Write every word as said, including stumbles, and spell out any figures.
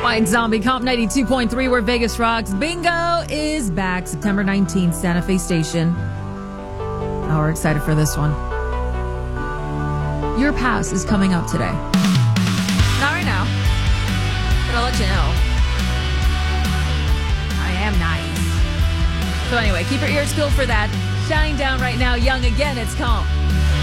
White Zombie, Comp ninety-two point three, where Vegas rocks. Bingo is back September nineteenth, Santa Fe Station. Oh, we're excited for this one. Your pass is coming up today. Not right now, but I'll let you know. I am nice. So anyway, keep your ears peeled for that. Shining down right now, Young again, it's Comp.